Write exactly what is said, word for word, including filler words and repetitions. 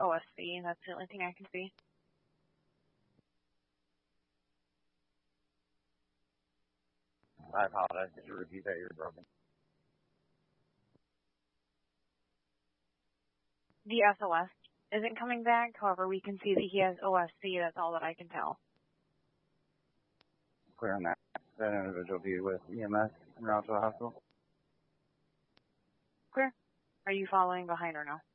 O S C. That's the only thing I can see. I apologize. Could you repeat that? You're broken. The S O S isn't coming back. However, we can see that he has O S C. That's all that I can tell. Clear on that. That individual be with E M S and route to the hospital? Clear. Are you following behind or no?